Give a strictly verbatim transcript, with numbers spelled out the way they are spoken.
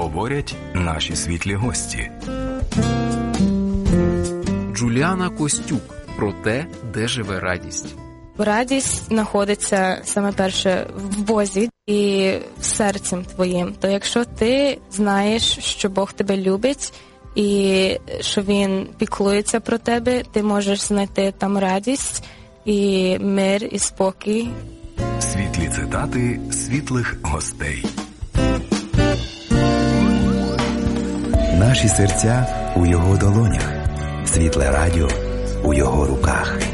говорять наші світлі гості. Джуліана Костюк про те, де живе радість. Радість знаходиться саме перше в Бозі і серцем твоїм. То якщо ти знаєш, що Бог тебе любить і що Він піклується про тебе, ти можеш знайти там радість і мир, і спокій. Світлі цитати світлих гостей. Наші серця у Його долонях. Світле радіо у Його руках.